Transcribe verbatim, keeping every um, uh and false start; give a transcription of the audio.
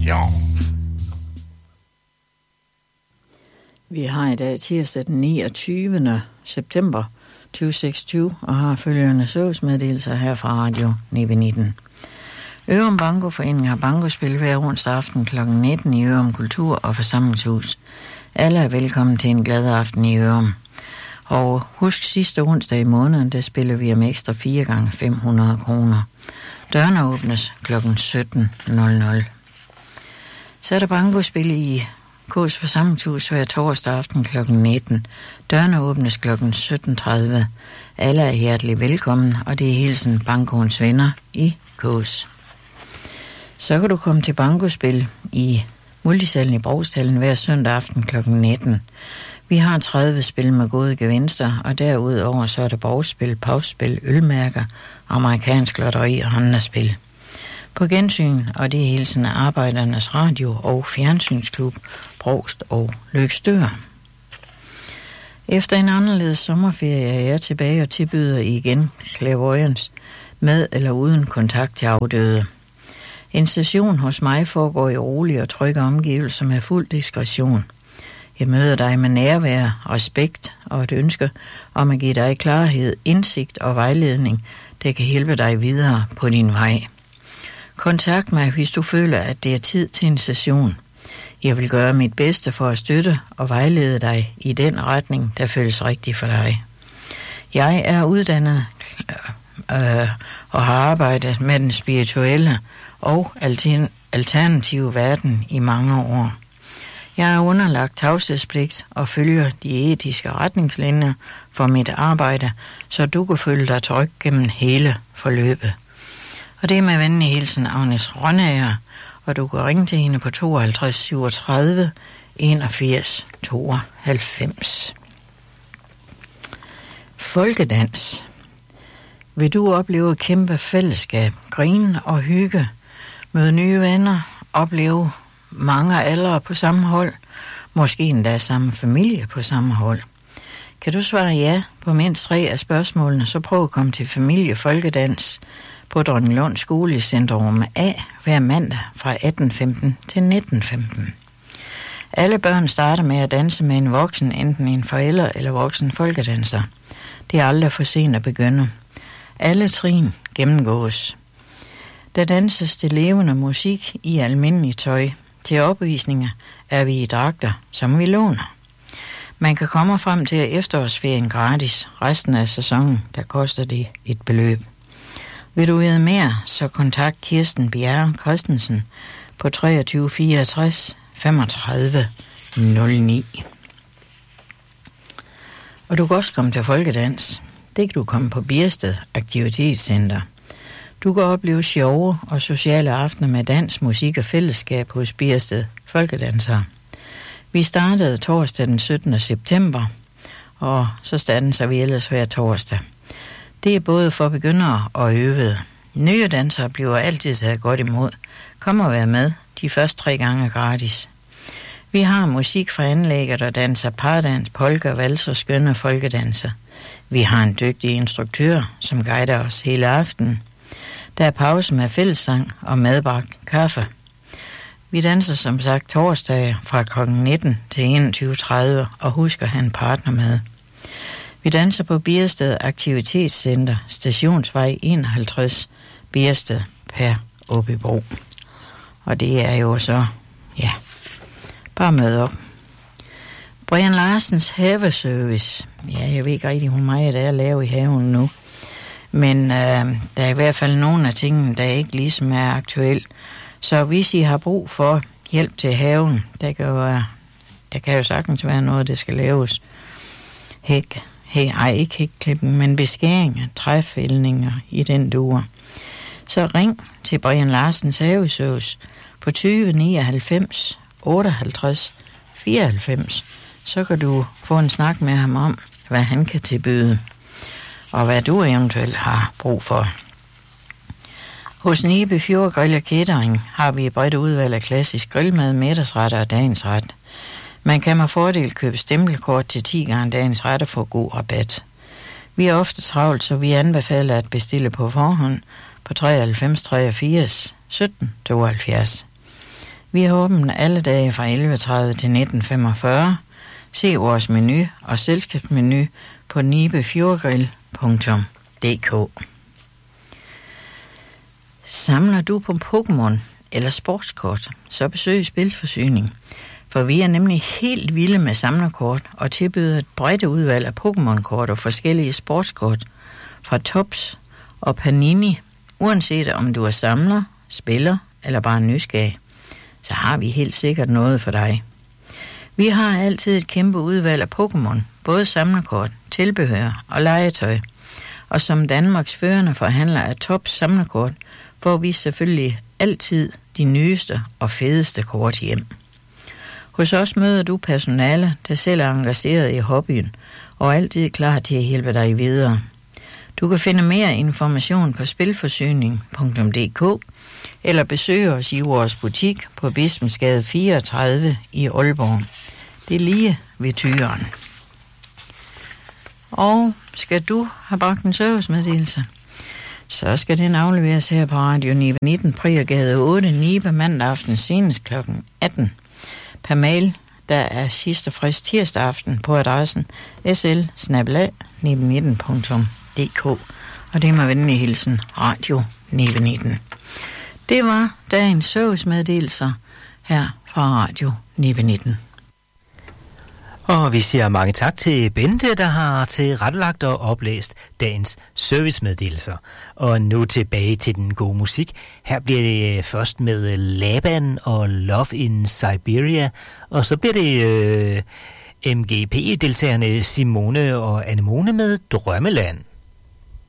Ja. Vi har i dag tirsdag den niogtyvende september to tusind seksogtyve og har følgende servicemeddelelser her fra Radio Nibe nitten. Ørum Bankoforening har bankospil hver onsdag aften klokken nitten i Ørum Kultur- og Forsamlingshus. Alle er velkommen til en glad aften i Ørum. Og husk sidste onsdag i måneden, der spiller vi om ekstra fire gange fem hundrede kroner. Dørene åbnes klokken sytten nul nul. Så er der bankospil i K's Forsamlingshus hver torsdag aften klokken nitten. Dørene åbnes klokken sytten tredive. Alle er hjertelig velkommen, og det er hilsen Bankoens venner i K's. Så kan du komme til bankospil i Multisalen i Brogstallen hver søndag aften klokken nitten. Vi har tredive spil med gode gevinster, og derudover så er der borgspil, pausspil, ølmærker, amerikansk lotteri og håndspil. På gensyn, og det er hilsen af Arbejdernes Radio og Fjernsynsklub, Brogst og Løgstør. Efter en anderledes sommerferie er jeg tilbage og tilbyder igen clairvoyance med eller uden kontakt til afdøde. En session hos mig foregår i rolige og trygge omgivelser med fuld diskretion. Jeg møder dig med nærvær, respekt og et ønske om at give dig klarhed, indsigt og vejledning, der kan hjælpe dig videre på din vej. Kontakt mig, hvis du føler, at det er tid til en session. Jeg vil gøre mit bedste for at støtte og vejlede dig i den retning, der føles rigtig for dig. Jeg er uddannet øh, og har arbejdet med den spirituelle og alternative verden i mange år. Jeg er underlagt tavshedspligt og følger de etiske retningslinjer for mit arbejde, så du kan føle dig tryg gennem hele forløbet. Og det er med venlig hilsen Agnes Rønnager, og du kan ringe til hende på tooghalvtreds syvogtredive enogfirs tooghalvfems. Folkedans. Vil du opleve kæmpe fællesskab, grine og hygge, møde nye venner, opleve mange aldre på samme hold, måske endda samme familie på samme hold? Kan du svare ja på mindst tre af spørgsmålene, så prøv at komme til familie folkedans på Dronninglund Skole i Centrum A hver mandag fra atten femten til nitten femten. Alle børn starter med at danse med en voksen, enten en forælder eller voksen folkedanser. Det er aldrig for sent at begynde. Alle trin gennemgås. Der danses til levende musik i almindelig tøj. Til opvisninger er vi i dragter, som vi låner. Man kan komme frem til efterårsferien gratis. Resten af sæsonen, der koster det et beløb. Vil du vide mere, så kontakt Kirsten Bjerre Christensen på treogtyve fireogtres femogtredive nul ni. Og du kan også komme til folkedans. Det kan du komme på Biersted Aktivitetscenter. Du kan opleve sjove og sociale aftener med dans, musik og fællesskab hos Biersted Folkedansere. Vi startede torsdag den syttende september, og så standser vi ellers hver torsdag. Det er både for begyndere og øvede. Nye dansere bliver altid taget godt imod. Kom og vær med. De første tre gange er gratis. Vi har musik fra anlægget, der danser pardans, polka, vals og skønne folkedanser. Vi har en dygtig instruktør, som guider os hele aftenen. Der er pause med fællessang og medbragt kaffe. Vi danser som sagt torsdag fra klokken nitten til enogtyve tredive og husk at have en partner med. Vi danser på Biersted Aktivitetscenter, Stationsvej enoghalvtreds, Biersted per Åbybro. Og det er jo så, ja, bare med op. Brian Larsens haveservice. Ja, jeg ved ikke rigtig, hvor meget der er at lave i haven nu. Men øh, der er i hvert fald nogle af tingene, der ikke ligesom er aktuelle. Så hvis I har brug for hjælp til haven, der kan jo, være, der kan jo sagtens være noget, der skal laves. Hæk, hey, ej, ikke hækklippen, men beskæringer, træfældninger i den duer. Så ring til Brian Larsens haveservice på tyve nioghalvfems otteoghalvtreds fireoghalvfems. Så kan du få en snak med ham om, hvad han kan tilbyde, og hvad du eventuelt har brug for. Hos Nibe Fjord Grill og Catering har vi et bredt udvalg af klassisk grillmad, middagsretter og dagens ret. Man kan med fordel købe stempelkort til ti gange dagens retter for god rabat. Vi er ofte travlt, så vi anbefaler at bestille på forhånd på treoghalvfems treogfirs sytten tooghalvfjerds. Vi har åbent alle dage fra elleve tredive til nitten femogfyrre. Se vores menu og selskabsmenu på nibefjordgrill punktum d k. Samler du på Pokémon eller sportskort, så besøg Spilforsyning. For vi er nemlig helt vilde med samlerkort og tilbyder et bredt udvalg af Pokémon-kort og forskellige sportskort fra Tops og Panini. Uanset om du er samler, spiller eller bare nysgerrig, så har vi helt sikkert noget for dig. Vi har altid et kæmpe udvalg af Pokémon, både samlerkort, tilbehør og legetøj. Og som Danmarks førende forhandler af Tops samlerkort, får vi selvfølgelig altid de nyeste og fedeste kort hjem. Hos os møder du personale, der selv er engageret i hobbyen, og altid klar til at hjælpe dig videre. Du kan finde mere information på spilforsyning punktum d k eller besøge os i vores butik på Bispensgade fireogtredive i Aalborg. Det er lige ved Tyren. Og skal du have bragt en servicemeddelelse, så skal den afleveres her på Radio Nibe nitten, Priergade otte, Nibe, mandag aften senest klokken atten. Per mail, der er sidste frist tirsdag aften på adressen s l bindestreg nibe nitten punktum d k. Og det er med venlig hilsen Radio Nibe nitten. Det var dagens servicemeddelelser her fra Radio Nibe nitten. Og vi siger mange tak til Bente, der har tilrettelagt og oplæst dagens servicemeddelelser. Og nu tilbage til den gode musik. Her bliver det først med Laban og Love in Siberia, og så bliver det øh, M G P-deltagerne Simone og Anemone med Drømmeland.